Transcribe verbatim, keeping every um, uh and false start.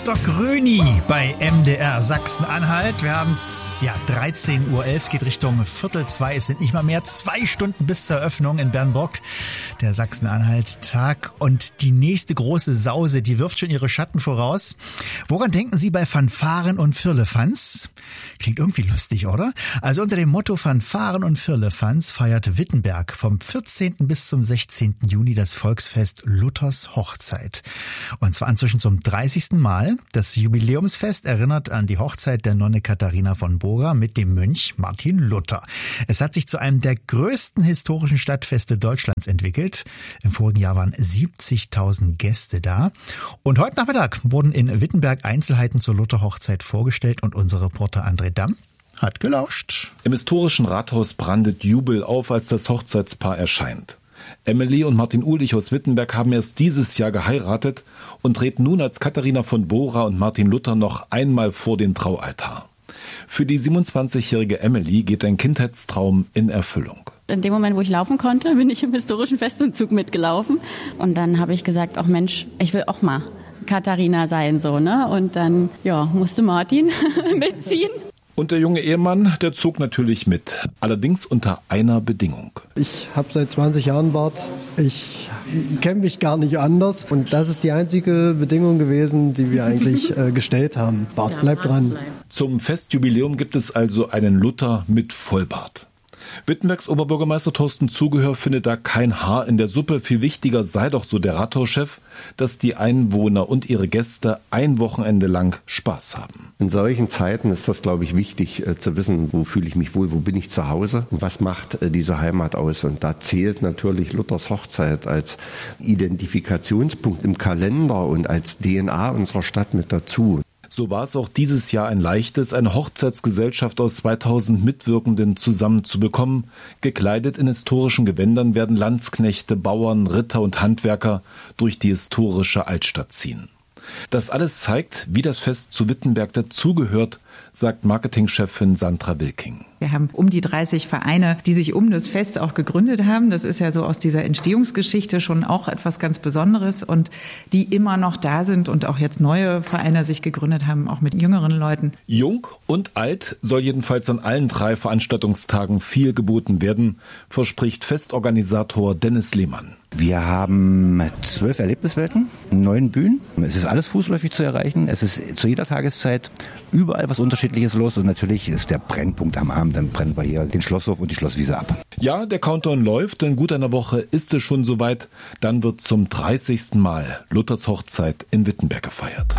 Doktor Gröni bei M D R Sachsen-Anhalt. Wir haben es, ja, dreizehn Uhr elf, es geht Richtung Viertel zwei. Es sind nicht mal mehr zwei Stunden bis zur Eröffnung in Bernburg, der Sachsen-Anhalt-Tag. Und die nächste große Sause, die wirft schon ihre Schatten voraus. Woran denken Sie bei Fanfaren und Firlefanz? Klingt irgendwie lustig, oder? Also unter dem Motto Fanfaren und Firlefanz feiert Wittenberg vom vierzehnten bis zum sechzehnten Juni das Volksfest Luthers Hochzeit. Und zwar inzwischen zum dreißigsten Mal. Das Jubiläumsfest erinnert an die Hochzeit der Nonne Katharina von Bora mit dem Mönch Martin Luther. Es hat sich zu einem der größten historischen Stadtfeste Deutschlands entwickelt. Im vorigen Jahr waren siebzigtausend Gäste da. Und heute Nachmittag wurden in Wittenberg Einzelheiten zur Luther Hochzeit vorgestellt und unser Reporter André Damm hat gelauscht. Im historischen Rathaus brandet Jubel auf, als das Hochzeitspaar erscheint. Emily und Martin Uhlich aus Wittenberg haben erst dieses Jahr geheiratet und treten nun als Katharina von Bora und Martin Luther noch einmal vor den Traualtar. Für die siebenundzwanzigjährige Emily geht ein Kindheitstraum in Erfüllung. In dem Moment, wo ich laufen konnte, bin ich im historischen Festumzug mitgelaufen. Und dann habe ich gesagt, ach Mensch, ich will auch mal Katharina sein, so, ne? Und dann, ja, musste Martin mitziehen. Und der junge Ehemann, der zog natürlich mit. Allerdings unter einer Bedingung. Ich habe seit zwanzig Jahren Bart. Ich kenne mich gar nicht anders. Und das ist die einzige Bedingung gewesen, die wir eigentlich äh, gestellt haben. Bart ja, bleibt dran. Bleiben. Zum Festjubiläum gibt es also einen Luther mit Vollbart. Wittenbergs Oberbürgermeister Thorsten Zugehör findet da kein Haar in der Suppe. Viel wichtiger sei doch, so der Rathauschef, dass die Einwohner und ihre Gäste ein Wochenende lang Spaß haben. In solchen Zeiten ist das, glaube ich, wichtig äh, zu wissen, wo fühle ich mich wohl, wo bin ich zu Hause und was macht äh, diese Heimat aus. Und da zählt natürlich Luthers Hochzeit als Identifikationspunkt im Kalender und als D N A unserer Stadt mit dazu. So war es auch dieses Jahr ein leichtes, eine Hochzeitsgesellschaft aus zweitausend Mitwirkenden zusammenzubekommen. Gekleidet in historischen Gewändern werden Landsknechte, Bauern, Ritter und Handwerker durch die historische Altstadt ziehen. Das alles zeigt, wie das Fest zu Wittenberg dazugehört, sagt Marketingchefin Sandra Wilking. Wir haben um die dreißig Vereine, die sich um das Fest auch gegründet haben. Das ist ja so aus dieser Entstehungsgeschichte schon auch etwas ganz Besonderes und die immer noch da sind und auch jetzt neue Vereine sich gegründet haben, auch mit jüngeren Leuten. Jung und alt soll jedenfalls an allen drei Veranstaltungstagen viel geboten werden, verspricht Festorganisator Dennis Lehmann. Wir haben zwölf Erlebniswelten, neun Bühnen. Es ist alles fußläufig zu erreichen. Es ist zu jeder Tageszeit überall was Unterschiedliches los. Und natürlich ist der Brennpunkt am Abend. Dann brennen wir hier den Schlosshof und die Schlosswiese ab. Ja, der Countdown läuft. In gut einer Woche ist es schon soweit. Dann wird zum dreißigsten Mal Luthers Hochzeit in Wittenberg gefeiert.